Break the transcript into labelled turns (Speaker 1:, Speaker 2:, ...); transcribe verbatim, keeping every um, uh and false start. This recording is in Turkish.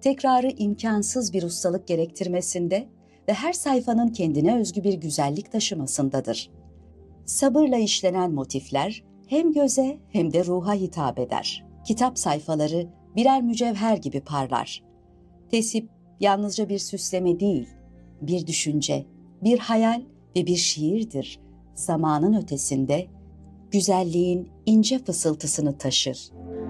Speaker 1: tekrarı imkansız bir ustalık gerektirmesinde ve her sayfanın kendine özgü bir güzellik taşımasındadır. Sabırla işlenen motifler hem göze hem de ruha hitap eder. Kitap sayfaları birer mücevher gibi parlar. Tesip yalnızca bir süsleme değil, bir düşünce, bir hayal ve bir şiirdir. Zamanın ötesinde güzelliğin ince fısıltısını taşır.